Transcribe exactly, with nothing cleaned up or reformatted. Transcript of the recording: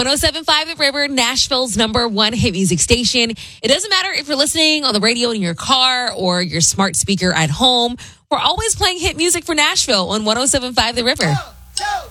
ten seventy-five The River, Nashville's number one hit music station. It doesn't matter if you're listening on the radio in your car or your smart speaker at home. We're always playing hit music for Nashville on ten seventy-five The River. Go, go.